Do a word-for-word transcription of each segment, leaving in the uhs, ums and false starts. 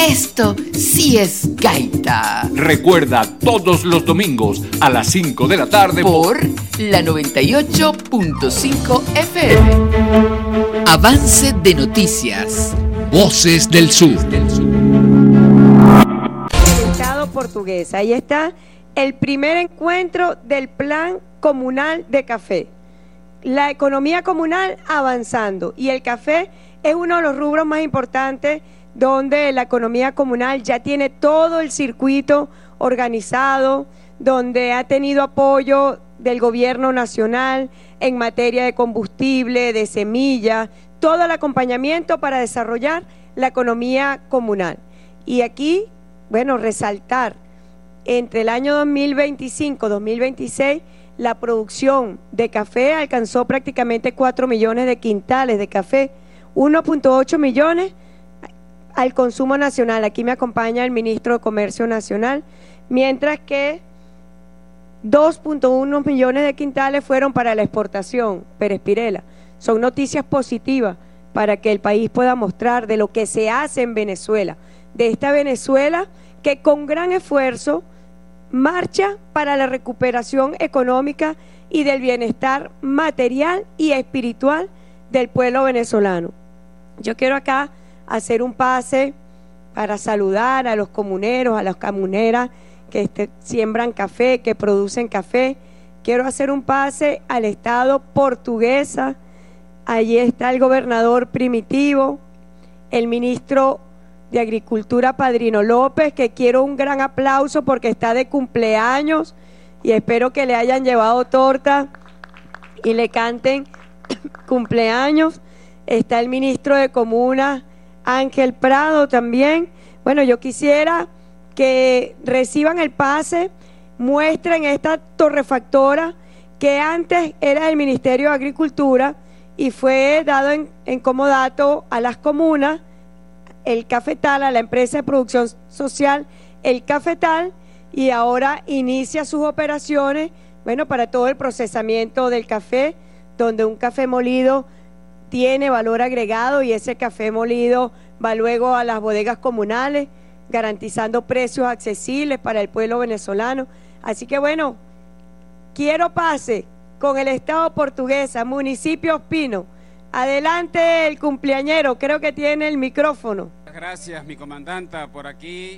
Esto sí es gaita. Recuerda, todos los domingos a las cinco de la tarde por la noventa y ocho punto cinco F M. Avance de noticias. Voces del Sur. El Estado portugués. Ahí está el primer encuentro del Plan Comunal de Café. La economía comunal avanzando, y el café es uno de los rubros más importantes, donde la economía comunal ya tiene todo el circuito organizado, donde ha tenido apoyo del gobierno nacional en materia de combustible, de semillas, todo el acompañamiento para desarrollar la economía comunal. Y aquí, bueno, resaltar, entre el año dos mil veinticinco y dos mil veintiséis, la producción de café alcanzó prácticamente cuatro millones de quintales de café, uno punto ocho millones al consumo nacional. Aquí me acompaña el ministro de Comercio Nacional, mientras que dos punto uno millones de quintales fueron para la exportación. Pérez Pirela, son noticias positivas para que el país pueda mostrar de lo que se hace en Venezuela, de esta Venezuela que con gran esfuerzo marcha para la recuperación económica y del bienestar material y espiritual del pueblo venezolano. Yo quiero acá hacer un pase para saludar a los comuneros, a las comuneras que este, siembran café, que producen café. Quiero hacer un pase al Estado Portuguesa. Allí está el gobernador Primitivo, el ministro de Agricultura Padrino López, que quiero un gran aplauso porque está de cumpleaños y espero que le hayan llevado torta y le canten cumpleaños. Está el ministro de Comunas, Ángel Prado, también. Bueno, yo quisiera que reciban el pase, muestren esta torrefactora que antes era del Ministerio de Agricultura y fue dado en, en comodato a las comunas, el Cafetal, a la empresa de producción social, el Cafetal, y ahora inicia sus operaciones, bueno, para todo el procesamiento del café, donde un café molido tiene valor agregado y ese café molido va luego a las bodegas comunales, garantizando precios accesibles para el pueblo venezolano. Así que bueno, quiero pase con el Estado Portuguesa, municipio Ospino. Adelante el cumpleañero, creo que tiene el micrófono. Gracias, mi comandanta, por aquí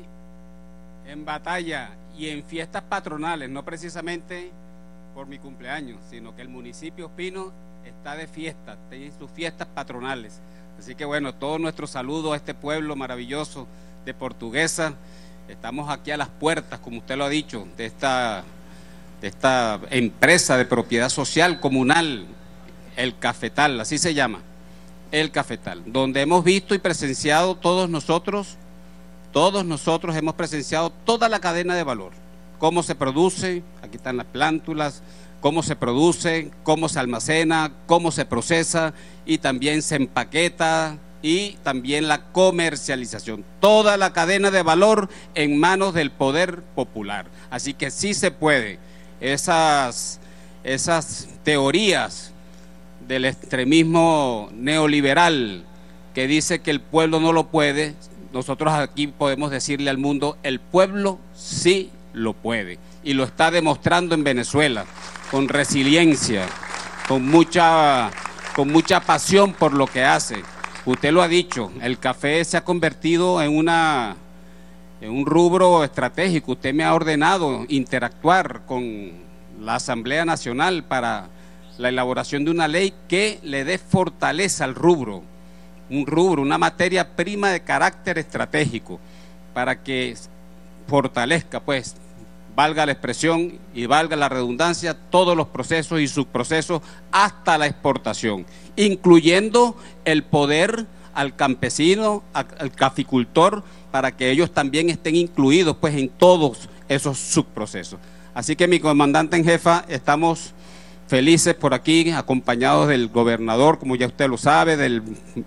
en batalla y en fiestas patronales, no precisamente por mi cumpleaños, sino que el municipio Ospino está de fiesta, tiene sus fiestas patronales. Así que bueno, todo nuestro saludo a este pueblo maravilloso de Portuguesa. Estamos aquí a las puertas, como usted lo ha dicho, de esta, de esta empresa de propiedad social comunal, el Cafetal, así se llama, el Cafetal, donde hemos visto y presenciado todos nosotros, todos nosotros hemos presenciado toda la cadena de valor, cómo se produce, aquí están las plántulas, cómo se produce, cómo se almacena, cómo se procesa y también se empaqueta y también la comercialización. Toda la cadena de valor en manos del poder popular. Así que sí se puede. Esas, esas teorías del extremismo neoliberal que dice que el pueblo no lo puede, nosotros aquí podemos decirle al mundo, el pueblo sí lo puede y lo está demostrando en Venezuela con resiliencia, con mucha, con mucha pasión por lo que hace. Usted lo ha dicho, el café se ha convertido en una en un rubro estratégico. Usted me ha ordenado interactuar con la Asamblea Nacional para la elaboración de una ley que le dé fortaleza al rubro, un rubro, una materia prima de carácter estratégico, para que fortalezca, pues, valga la expresión y valga la redundancia, todos los procesos y subprocesos hasta la exportación, incluyendo el poder al campesino, al caficultor, para que ellos también estén incluidos, pues, en todos esos subprocesos. Así que, mi comandante en jefa, estamos felices por aquí, acompañados del gobernador, como ya usted lo sabe, del,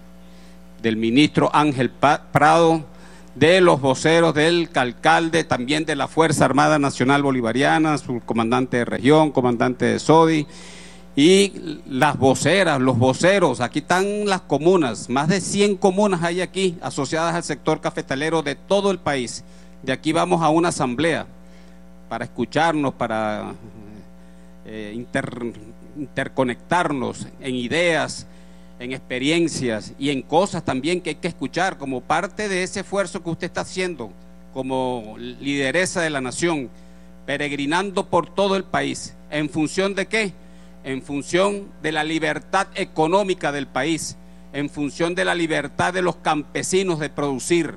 del ministro Ángel Prado, de los voceros del alcalde, también de la Fuerza Armada Nacional Bolivariana, su comandante de región, comandante de SODI, y las voceras, los voceros. Aquí están las comunas, más de cien comunas hay aquí asociadas al sector cafetalero de todo el país. De aquí vamos a una asamblea para escucharnos, para eh, inter, interconectarnos en ideas, en experiencias y en cosas también que hay que escuchar como parte de ese esfuerzo que usted está haciendo como lideresa de la nación, peregrinando por todo el país. ¿En función de qué? En función de la libertad económica del país, en función de la libertad de los campesinos de producir,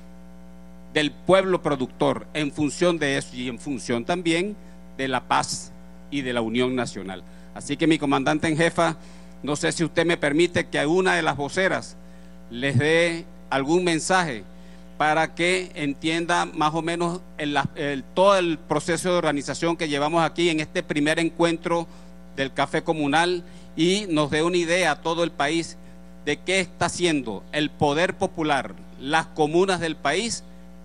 del pueblo productor, en función de eso y en función también de la paz y de la unión nacional. Así que mi comandante en jefa, no sé si usted me permite que a una de las voceras les dé algún mensaje para que entienda más o menos el, el, todo el proceso de organización que llevamos aquí en este primer encuentro del café comunal y nos dé una idea a todo el país de qué está haciendo el poder popular, las comunas del país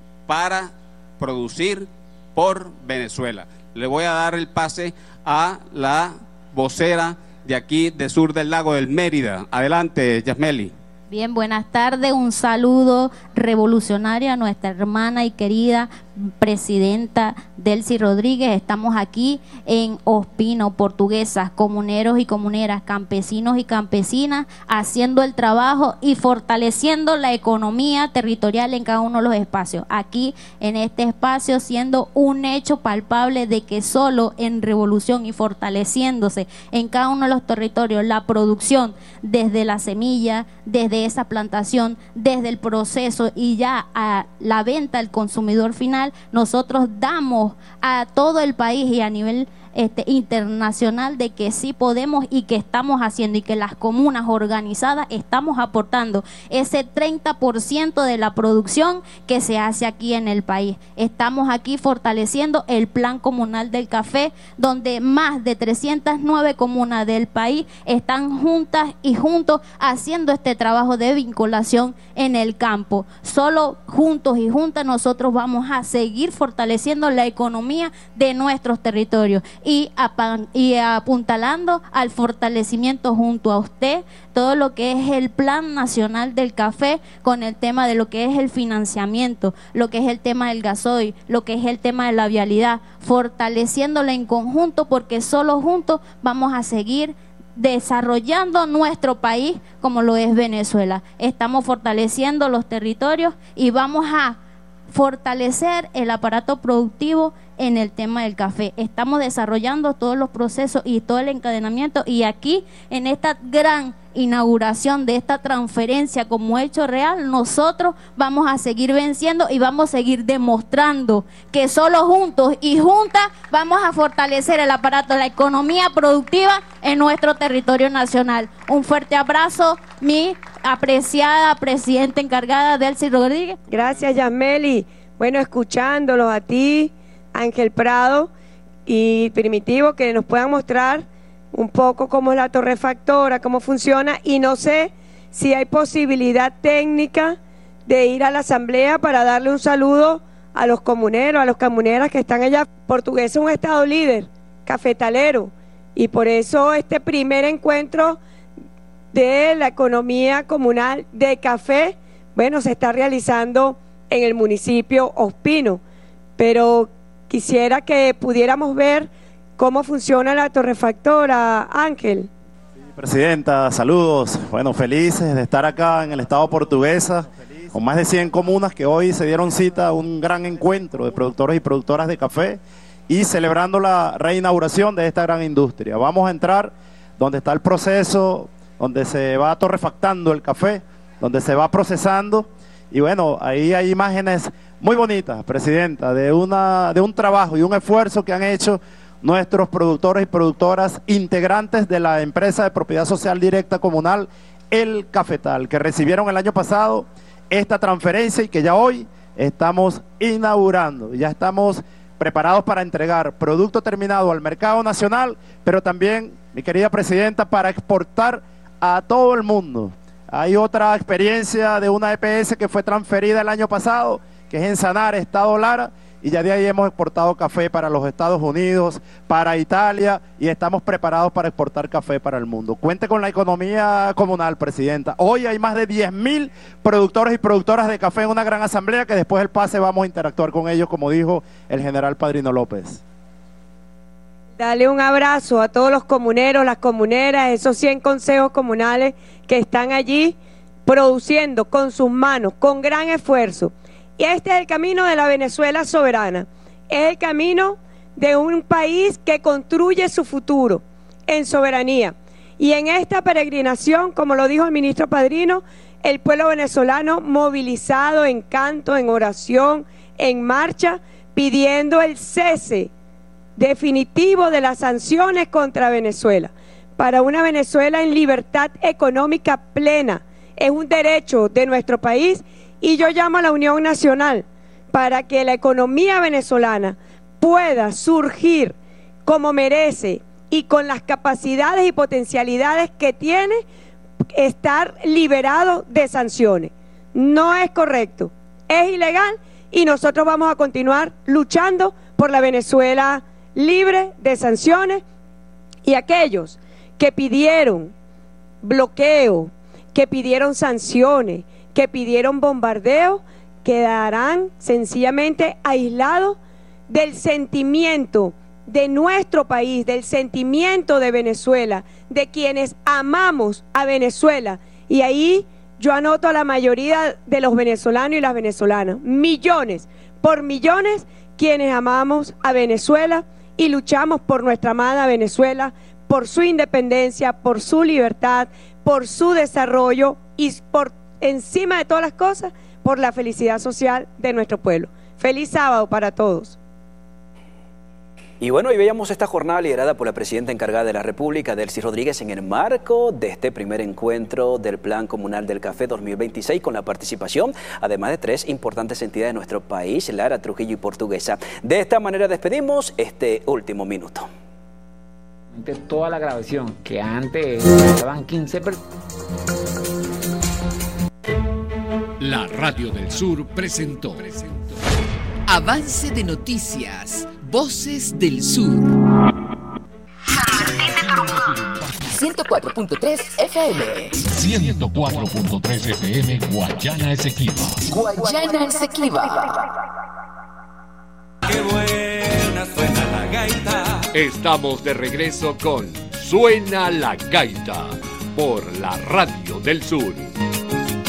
para producir por Venezuela. Le voy a dar el pase a la vocera de aquí, de Sur del Lago del Mérida. Adelante, Yasmeli. Bien, buenas tardes, un saludo revolucionario a nuestra hermana y querida presidenta Delcy Rodríguez. Estamos aquí en Ospino, portuguesas, comuneros y comuneras, campesinos y campesinas, haciendo el trabajo y fortaleciendo la economía territorial en cada uno de los espacios. Aquí, en este espacio, siendo un hecho palpable de que solo en revolución y fortaleciéndose en cada uno de los territorios, la producción desde la semilla, desde esa plantación, desde el proceso y ya a la venta al consumidor final, nosotros damos a todo el país y a nivel este, internacional de que sí podemos y que estamos haciendo y que las comunas organizadas estamos aportando ese treinta por ciento de la producción que se hace aquí en el país. Estamos aquí fortaleciendo el plan comunal del café, donde más de trescientas nueve comunas del país están juntas y juntos haciendo este trabajo de vinculación en el campo. Solo juntos y juntas nosotros vamos a seguir fortaleciendo la economía de nuestros territorios y, y apuntalando al fortalecimiento junto a usted todo lo que es el Plan Nacional del Café, con el tema de lo que es el financiamiento, lo que es el tema del gasoil, lo que es el tema de la vialidad, fortaleciéndola en conjunto, porque solo juntos vamos a seguir desarrollando nuestro país como lo es Venezuela. Estamos fortaleciendo los territorios y vamos a fortalecer el aparato productivo en el tema del café. Estamos desarrollando todos los procesos y todo el encadenamiento, y aquí en esta gran inauguración de esta transferencia como hecho real, nosotros vamos a seguir venciendo y vamos a seguir demostrando que solo juntos y juntas vamos a fortalecer el aparato de la economía productiva en nuestro territorio nacional. Un fuerte abrazo, mi apreciada presidenta encargada Delcy Rodríguez. Gracias, Yasmeli. Bueno, escuchándolos a ti, Ángel Prado y Primitivo, que nos puedan mostrar un poco cómo es la torrefactora, cómo funciona, y no sé si hay posibilidad técnica de ir a la asamblea para darle un saludo a los comuneros, a los comuneras que están allá. Portuguesa es un estado líder, cafetalero, y por eso este primer encuentro de la economía comunal de café, bueno, se está realizando en el municipio Ospino, pero quisiera que pudiéramos ver cómo funciona la torrefactora, Ángel. Sí, presidenta, saludos. Bueno, felices de estar acá en el estado Portuguesa, con más de cien comunas que hoy se dieron cita a un gran encuentro de productores y productoras de café y celebrando la reinauguración de esta gran industria. Vamos a entrar donde está el proceso, donde se va torrefactando el café, donde se va procesando, y bueno, ahí hay imágenes muy bonitas, presidenta, de, una, de un trabajo y un esfuerzo que han hecho nuestros productores y productoras integrantes de la empresa de propiedad social directa comunal El Cafetal, que recibieron el año pasado esta transferencia y que ya hoy estamos inaugurando. Ya estamos preparados para entregar producto terminado al mercado nacional, pero también, mi querida presidenta, para exportar a todo el mundo. Hay otra experiencia de una E P S que fue transferida el año pasado, que es en Sanare, Estado Lara, y ya de ahí hemos exportado café para los Estados Unidos, para Italia, y estamos preparados para exportar café para el mundo. Cuente con la economía comunal, presidenta. Hoy hay más de diez mil productores y productoras de café en una gran asamblea que después del pase vamos a interactuar con ellos, como dijo el general Padrino López. Dale un abrazo a todos los comuneros, las comuneras, esos cien consejos comunales que están allí produciendo con sus manos, con gran esfuerzo. Y este es el camino de la Venezuela soberana, es el camino de un país que construye su futuro en soberanía. Y en esta peregrinación, como lo dijo el ministro Padrino, el pueblo venezolano movilizado en canto, en oración, en marcha, pidiendo el cese definitivo de las sanciones contra Venezuela, para una Venezuela en libertad económica plena. Es un derecho de nuestro país y yo llamo a la Unión Nacional para que la economía venezolana pueda surgir como merece y con las capacidades y potencialidades que tiene, estar liberado de sanciones. No es correcto, es ilegal y nosotros vamos a continuar luchando por la Venezuela libre de sanciones, y aquellos que pidieron bloqueo, que pidieron sanciones, que pidieron bombardeo, quedarán sencillamente aislados del sentimiento de nuestro país, del sentimiento de Venezuela, de quienes amamos a Venezuela. Y ahí yo anoto a la mayoría de los venezolanos y las venezolanas, millones por millones, quienes amamos a Venezuela y luchamos por nuestra amada Venezuela, por su independencia, por su libertad, por su desarrollo y por encima de todas las cosas, por la felicidad social de nuestro pueblo. Feliz sábado para todos. Y bueno, hoy veíamos esta jornada liderada por la presidenta encargada de la República, Delcy Rodríguez, en el marco de este primer encuentro del Plan Comunal del Café dos mil veintiséis, con la participación, además de tres importantes entidades de nuestro país, Lara, Trujillo y Portuguesa. De esta manera despedimos este último minuto. Toda la grabación, que antes estaban quince personas. La Radio del Sur presentó. Avance de noticias. Voces del Sur. ciento cuatro punto tres F M. ciento cuatro punto tres F M Guayana Esequiba. Guayana Esequiba. Qué buena suena la gaita. Estamos de regreso con Suena la Gaita por la Radio del Sur.